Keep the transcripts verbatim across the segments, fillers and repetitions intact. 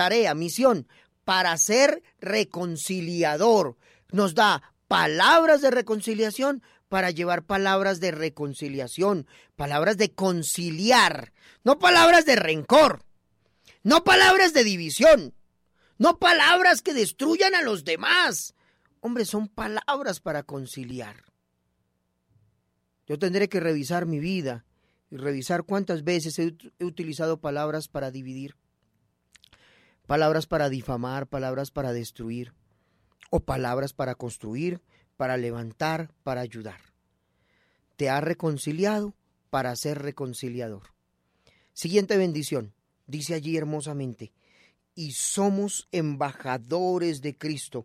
tarea, misión, para ser reconciliador. Nos da palabras de reconciliación para llevar palabras de reconciliación, palabras de conciliar, no palabras de rencor, no palabras de división, no palabras que destruyan a los demás. Hombre, son palabras para conciliar. Yo tendré que revisar mi vida y revisar cuántas veces he, he utilizado palabras para dividir, palabras para difamar, palabras para destruir, o palabras para construir, para levantar, para ayudar. Te ha reconciliado para ser reconciliador. Siguiente bendición, dice allí hermosamente, y somos embajadores de Cristo.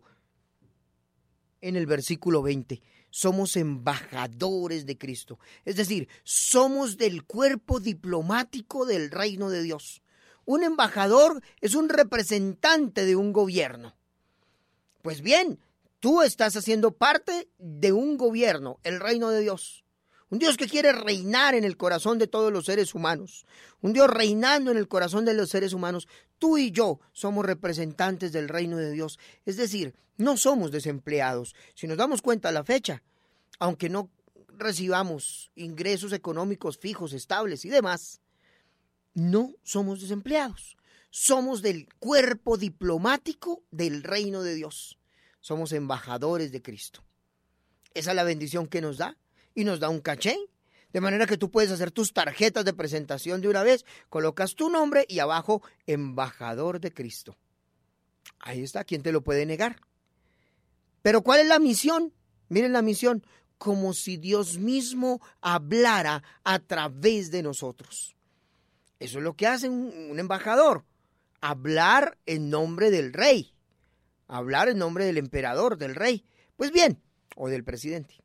En el versículo veinte, somos embajadores de Cristo. Es decir, somos del cuerpo diplomático del reino de Dios. Un embajador es un representante de un gobierno. Pues bien, tú estás haciendo parte de un gobierno, el reino de Dios. Un Dios que quiere reinar en el corazón de todos los seres humanos. Un Dios reinando en el corazón de los seres humanos. Tú y yo somos representantes del reino de Dios. Es decir, no somos desempleados. Si nos damos cuenta a la fecha, aunque no recibamos ingresos económicos fijos, estables y demás, no somos desempleados. Somos del cuerpo diplomático del reino de Dios. Somos embajadores de Cristo. Esa es la bendición que nos da. Y nos da un caché, de manera que tú puedes hacer tus tarjetas de presentación de una vez, colocas tu nombre y abajo, embajador de Cristo. Ahí está, ¿quién te lo puede negar? Pero ¿cuál es la misión? Miren la misión, como si Dios mismo hablara a través de nosotros. Eso es lo que hace un, un embajador, hablar en nombre del rey, hablar en nombre del emperador, del rey, pues bien, o del presidente.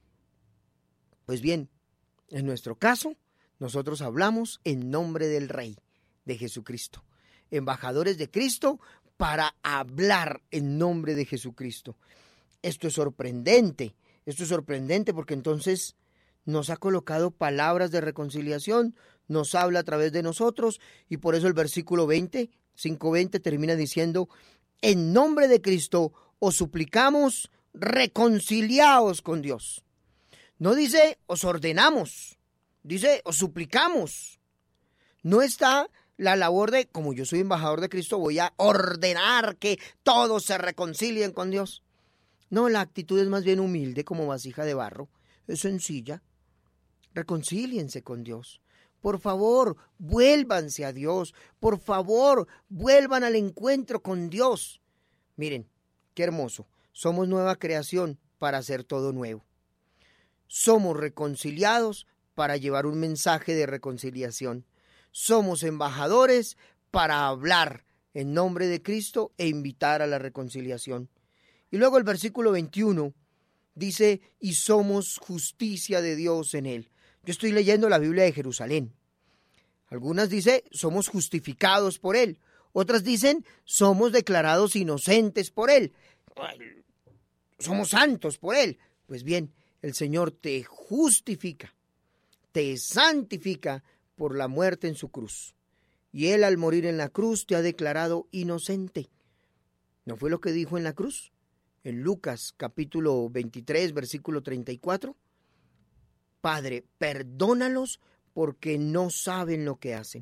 Pues bien, en nuestro caso, nosotros hablamos en nombre del Rey, de Jesucristo. Embajadores de Cristo para hablar en nombre de Jesucristo. Esto es sorprendente, esto es sorprendente porque entonces nos ha colocado palabras de reconciliación, nos habla a través de nosotros y por eso el versículo veinte, cinco veinte termina diciendo, en nombre de Cristo os suplicamos, reconciliaos con Dios. No dice, os ordenamos, dice, os suplicamos. No está la labor de, como yo soy embajador de Cristo, voy a ordenar que todos se reconcilien con Dios. No, la actitud es más bien humilde, como vasija de barro, es sencilla. Reconcíliense con Dios. Por favor, vuélvanse a Dios. Por favor, vuelvan al encuentro con Dios. Miren, qué hermoso. Somos nueva creación para hacer todo nuevo. Somos reconciliados para llevar un mensaje de reconciliación. Somos embajadores para hablar en nombre de Cristo e invitar a la reconciliación. Y luego el versículo veintiuno dice, y somos justicia de Dios en él. Yo estoy leyendo la Biblia de Jerusalén. Algunas dicen, somos justificados por él. Otras dicen, somos declarados inocentes por él. Somos santos por él. Pues bien, el Señor te justifica, te santifica por la muerte en su cruz. Y Él al morir en la cruz te ha declarado inocente. ¿No fue lo que dijo en la cruz? En Lucas capítulo veintitrés, versículo treinta y cuatro. Padre, perdónalos porque no saben lo que hacen.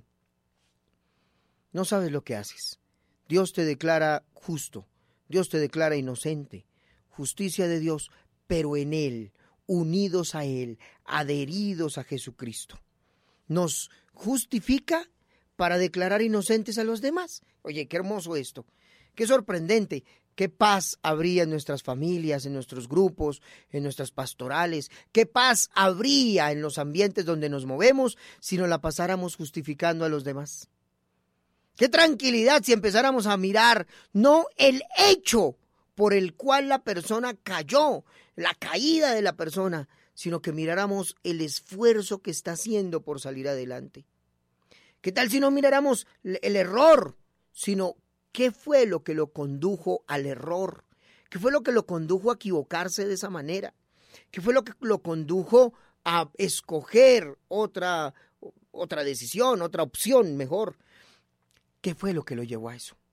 No sabes lo que haces. Dios te declara justo, Dios te declara inocente. Justicia de Dios, pero en Él, unidos a Él, adheridos a Jesucristo. Nos justifica para declarar inocentes a los demás. Oye, qué hermoso esto, qué sorprendente, qué paz habría en nuestras familias, en nuestros grupos, en nuestras pastorales, qué paz habría en los ambientes donde nos movemos si nos la pasáramos justificando a los demás. Qué tranquilidad si empezáramos a mirar no el hecho por el cual la persona cayó, la caída de la persona, sino que miráramos el esfuerzo que está haciendo por salir adelante. ¿Qué tal si no miráramos el error, sino qué fue lo que lo condujo al error? ¿Qué fue lo que lo condujo a equivocarse de esa manera? ¿Qué fue lo que lo condujo a escoger otra, otra decisión, otra opción mejor? ¿Qué fue lo que lo llevó a eso?